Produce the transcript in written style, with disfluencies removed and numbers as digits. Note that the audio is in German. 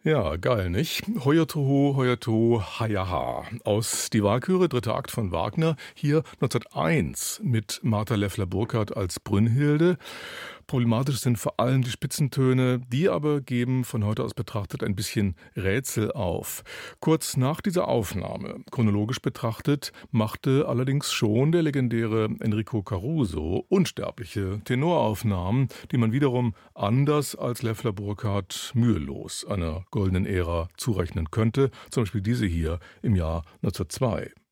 Ja, geil, nicht? Heuer Toho, Hajaha. Aus Die Walküre, dritter Akt von Wagner, hier 1901 mit Martha Leffler-Burkhardt als Brünnhilde. Problematisch sind vor allem die Spitzentöne, die aber geben von heute aus betrachtet ein bisschen Rätsel auf. Kurz nach dieser Aufnahme, chronologisch betrachtet, machte allerdings schon der legendäre Enrico Caruso unsterbliche Tenoraufnahmen, die man wiederum anders als Leffler-Burkhardt mühelos einer goldenen Ära zurechnen könnte, zum Beispiel diese hier im Jahr 1902.